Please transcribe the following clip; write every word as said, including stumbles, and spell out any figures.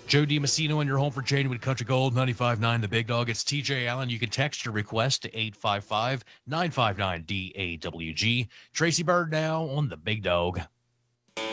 Joe DiMassino in your home for Genuine Country Gold, ninety-five point nine The Big Dog. It's T J Allen. You can text your request to eight five five, nine five nine, D A W G. Tracy Bird now on The Big Dog.